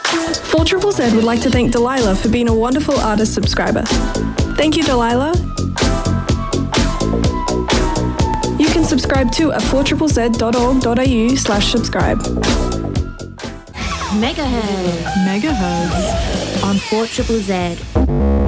4 Triple Z would like to thank Delilah for being a wonderful artist subscriber. Thank you, Delilah. You can subscribe too at 4ZZZ.org.au/subscribe. Megahertz on 4 Triple Z.